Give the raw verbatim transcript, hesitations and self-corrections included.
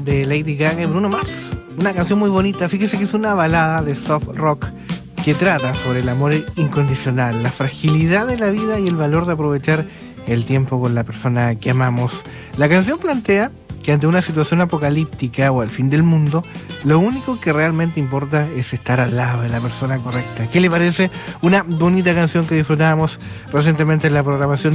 de Lady Gaga y Bruno Mars. Una canción muy bonita, fíjese que es una balada de soft rock que trata sobre el amor incondicional, la fragilidad de la vida y el valor de aprovechar el tiempo con la persona que amamos. La canción plantea que ante una situación apocalíptica o al fin del mundo, lo único que realmente importa es estar al lado de la persona correcta. ¿Qué le parece? Una bonita canción que disfrutábamos recientemente en la programación